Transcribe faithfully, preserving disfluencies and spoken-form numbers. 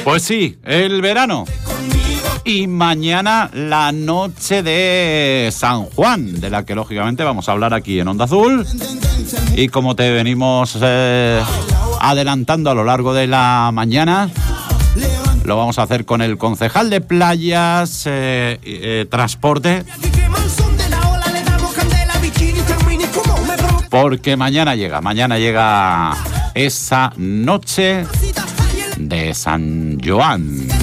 Pues sí, el verano. Y mañana la noche de San Juan, de la que lógicamente vamos a hablar aquí en Onda Azul. Y como te venimos eh, adelantando a lo largo de la mañana, lo vamos a hacer con el concejal de Playas, eh, eh, Transporte. Porque mañana llega, mañana llega esa noche de San Joan.